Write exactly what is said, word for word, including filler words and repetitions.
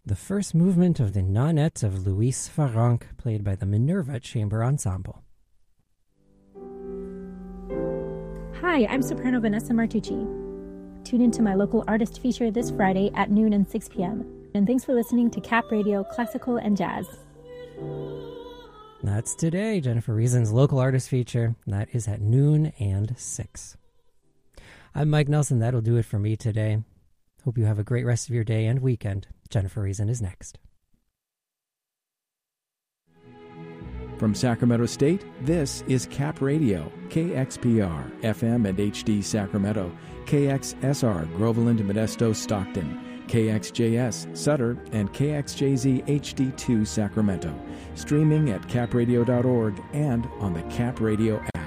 the first movement of the Nonettes of Luis Farranc, played by the Minerva Chamber Ensemble. Hi, I'm soprano Vanessa Martucci. Tune into my local artist feature this Friday at noon and six p.m. And thanks for listening to Cap Radio Classical and Jazz. That's today, Jennifer Reason's local artist feature. That is at noon and six. I'm Mike Nelson. That'll do it for me today. Hope you have a great rest of your day and weekend. Jennifer Reason is next. From Sacramento State, this is Cap Radio, K X P R, F M and H D Sacramento, K X S R, Groveland, Modesto, Stockton, K X J S, Sutter, and K X J Z H D two Sacramento. Streaming at cap radio dot org and on the Cap Radio app.